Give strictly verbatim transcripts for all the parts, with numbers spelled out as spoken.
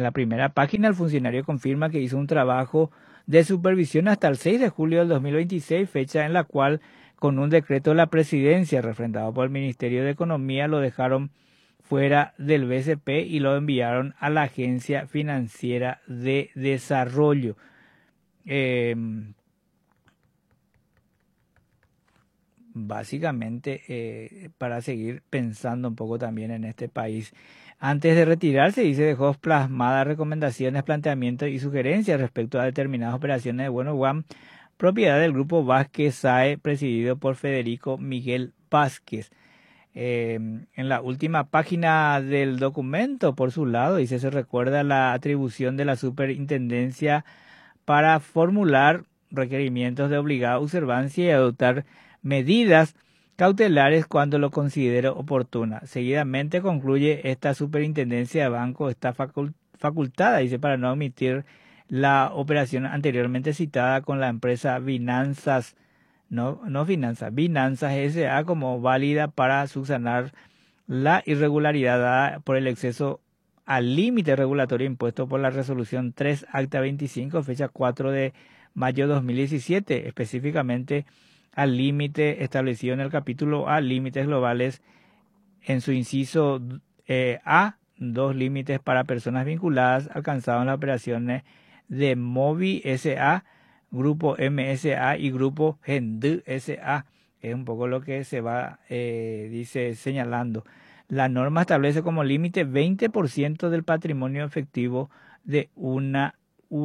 en la primera página el funcionario confirma que hizo un trabajo de supervisión hasta el seis de julio del dos mil veintiséis, fecha en la cual con un decreto de la presidencia refrendado por el Ministerio de Economía lo dejaron fuera del B C P y lo enviaron a la Agencia Financiera de Desarrollo. Eh, básicamente eh, para seguir pensando un poco también en este país. Antes de retirarse, dice, dejó plasmadas recomendaciones, planteamientos y sugerencias respecto a determinadas operaciones de Bueno Guam, propiedad del Grupo Vázquez S A E, presidido por Federico Miguel Vázquez. Eh, en la última página del documento, por su lado, dice, se recuerda la atribución de la superintendencia para formular requerimientos de obligada observancia y adoptar medidas cautelares cuando lo considere oportuna. Seguidamente concluye, esta superintendencia de banco está facul facultada, dice, para no omitir la operación anteriormente citada con la empresa Binanzas, no, no Finanzas, Binanzas S A como válida para subsanar la irregularidad dada por el exceso al límite regulatorio impuesto por la resolución tres acta veinticinco, fecha cuatro de mayo de dos mil diecisiete, específicamente al límite establecido en el capítulo A, límites globales, en su inciso eh, A, dos límites para personas vinculadas alcanzados en las operaciones de Movi S A, Grupo M S A y Grupo Gendu S A. Es un poco lo que se va, eh, dice, señalando. La norma establece como límite veinte por ciento del patrimonio efectivo de una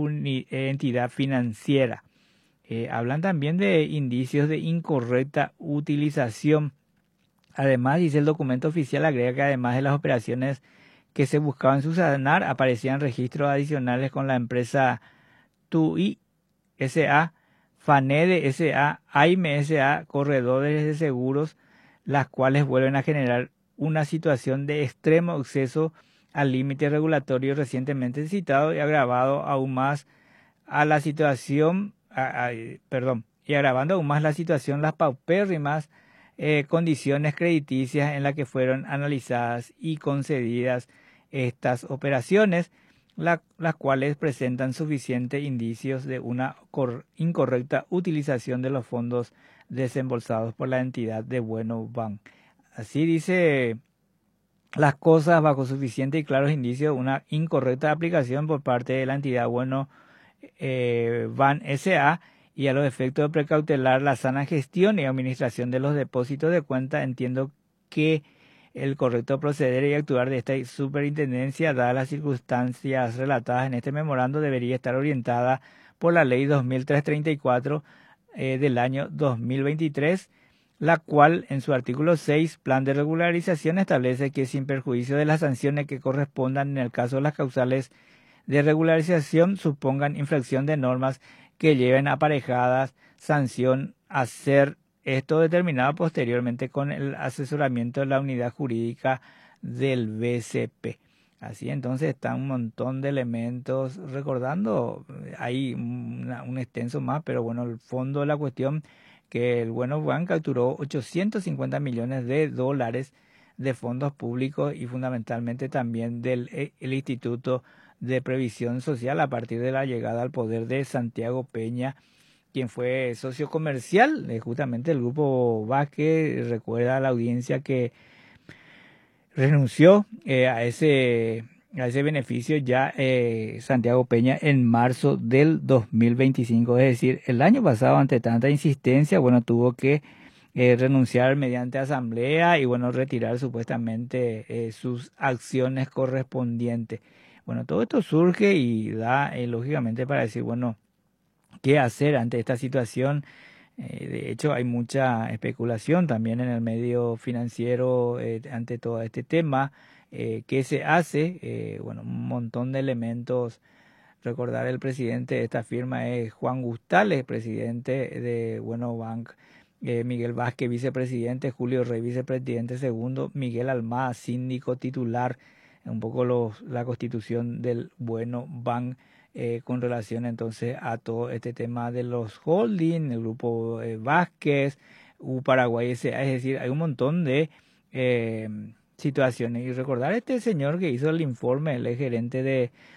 entidad financiera. Eh, hablan también de indicios de incorrecta utilización. Además, dice el documento oficial, agrega que además de las operaciones que se buscaban subsanar, aparecían registros adicionales con la empresa T U I S A, FANEDE S A, AIME S A, corredores de seguros, las cuales vuelven a generar una situación de extremo exceso al límite regulatorio recientemente citado y agravado aún más a la situación, a, a, perdón, y agravando aún más la situación, las paupérrimas eh, condiciones crediticias en las que fueron analizadas y concedidas estas operaciones, la, las cuales presentan suficientes indicios de una cor, incorrecta utilización de los fondos desembolsados por la entidad de Bueno Bank. Así dice las cosas, bajo suficientes y claros indicios de una incorrecta aplicación por parte de la entidad Bueno eh, Bank S A y a los efectos de precautelar la sana gestión y administración de los depósitos de cuenta, entiendo que el correcto proceder y actuar de esta superintendencia, dadas las circunstancias relatadas en este memorando, debería estar orientada por la ley dos mil trescientos treinta y cuatro eh, del año dos mil veintitrés, la cual en su artículo seis, plan de regularización, establece que sin perjuicio de las sanciones que correspondan en el caso de las causales de regularización supongan infracción de normas que lleven aparejadas sanción a ser esto determinado posteriormente con el asesoramiento de la unidad jurídica del B C P. Así entonces está un montón de elementos recordando, hay una, un extenso más, pero bueno, el fondo de la cuestión que el Bueno Bank capturó ochocientos cincuenta millones de dólares de fondos públicos y fundamentalmente también del el Instituto de Previsión Social a partir de la llegada al poder de Santiago Peña, quien fue socio comercial de justamente el Grupo Vázquez. Recuerda a la audiencia que renunció eh, a ese a ese beneficio ya eh, Santiago Peña en marzo del dos mil veinticinco, es decir, el año pasado. Ante tanta insistencia, bueno, tuvo que eh, renunciar mediante asamblea y bueno, retirar supuestamente eh, sus acciones correspondientes. Bueno, todo esto surge y da eh, lógicamente para decir, bueno, ¿qué hacer ante esta situación? Eh, de hecho, hay mucha especulación también en el medio financiero eh, ante todo este tema. Eh, ¿Qué se hace? Eh, bueno, un montón de elementos. Recordar, el presidente de esta firma es Juan Gustales, presidente de Bueno Bank, eh, Miguel Vázquez, vicepresidente, Julio Rey, vicepresidente segundo, Miguel Almada, síndico titular. Un poco los, la constitución del Bueno Bank. Eh, con relación entonces a todo este tema de los holding, el grupo eh, Vázquez, U Paraguay S A, es decir, hay un montón de eh, situaciones. Y recordar este señor que hizo el informe, el gerente de